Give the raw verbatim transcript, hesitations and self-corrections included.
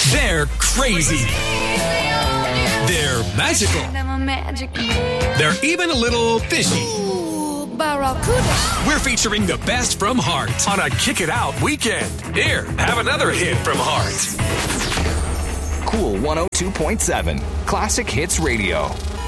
They're crazy. They're magical. They're even a little fishy. We're featuring the best from Heart on a Kick It Out weekend. Here, have another hit from Heart. Cool one oh two point seven. Classic Hits Radio.